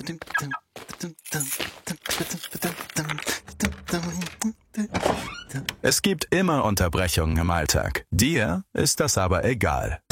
Es gibt immer Unterbrechungen im Alltag. Dir ist das aber egal.